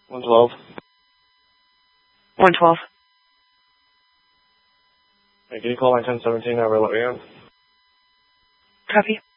112. 112. Hey, can you call line 1017? I will let you in. Copy.